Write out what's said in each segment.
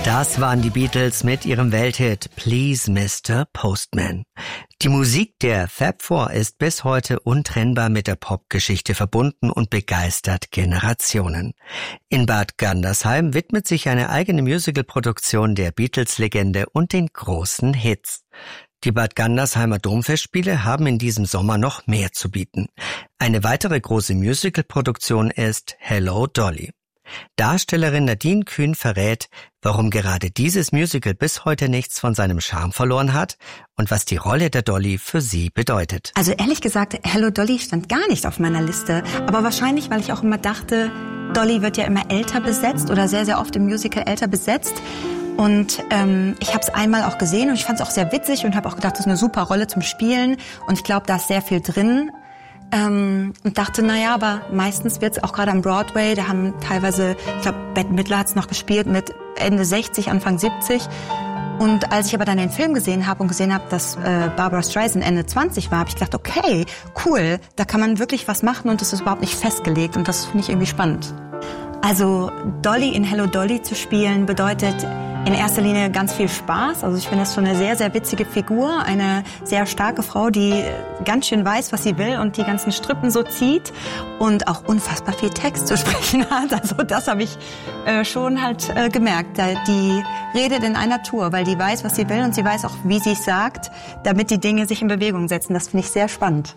Das waren die Beatles mit ihrem Welthit Please Mr. Postman. Die Musik der Fab Four ist bis heute untrennbar mit der Popgeschichte verbunden und begeistert Generationen. In Bad Gandersheim widmet sich eine eigene Musicalproduktion der Beatles-Legende und den großen Hits. Die Bad Gandersheimer Domfestspiele haben in diesem Sommer noch mehr zu bieten. Eine weitere große Musicalproduktion ist Hello Dolly. Darstellerin Nadine Kühn verrät, warum gerade dieses Musical bis heute nichts von seinem Charme verloren hat und was die Rolle der Dolly für sie bedeutet. Also ehrlich gesagt, Hello Dolly stand gar nicht auf meiner Liste. Aber wahrscheinlich, weil ich auch immer dachte, Dolly wird ja immer älter besetzt oder sehr, sehr oft im Musical älter besetzt. Und ich habe es einmal auch gesehen und ich fand es auch sehr witzig und habe auch gedacht, das ist eine super Rolle zum Spielen. Und ich glaube, da ist sehr viel drin. Und dachte, naja, aber meistens wird's auch gerade am Broadway, da haben teilweise, ich glaube, Bette Midler hat's noch gespielt mit Ende 60, Anfang 70. Und als ich aber dann den Film gesehen habe und gesehen habe, dass Barbra Streisand Ende 20 war, habe ich gedacht, okay, cool, da kann man wirklich was machen und das ist überhaupt nicht festgelegt und das finde ich irgendwie spannend. Also Dolly in Hello Dolly zu spielen bedeutet in erster Linie ganz viel Spaß. Also ich finde das schon eine sehr, sehr witzige Figur. Eine sehr starke Frau, die ganz schön weiß, was sie will und die ganzen Strippen so zieht und auch unfassbar viel Text zu sprechen hat. Also das habe ich schon halt gemerkt. Die redet in einer Tour, weil die weiß, was sie will und sie weiß auch, wie sie es sagt, damit die Dinge sich in Bewegung setzen. Das finde ich sehr spannend.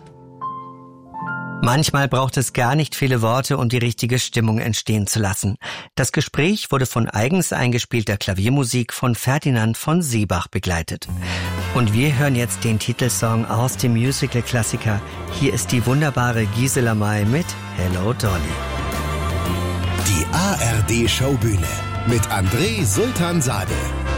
Manchmal braucht es gar nicht viele Worte, um die richtige Stimmung entstehen zu lassen. Das Gespräch wurde von eigens eingespielter Klaviermusik von Ferdinand von Seebach begleitet. Und wir hören jetzt den Titelsong aus dem Musical-Klassiker. Hier ist die wunderbare Gisela May mit Hello Dolly. Die ARD-Showbühne mit André Sultan Sade.